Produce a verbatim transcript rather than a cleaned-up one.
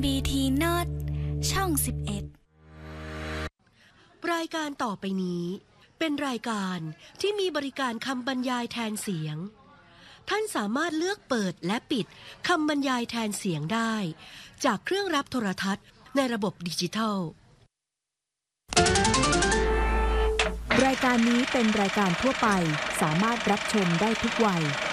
บี ที Not ช่อง สิบเอ็ดรายการต่อไปนี้เป็นรายการที่มีบริการคำบรรยายแทนเสียงท่านสามารถเลือกเปิดและปิดคำบรรยายแทนเสียงได้จากเครื่องรับโทรทัศน์ในระบบดิจิทัลรายการนี้เป็นรายการทั่วไปสามารถรับชมได้ทุกวัย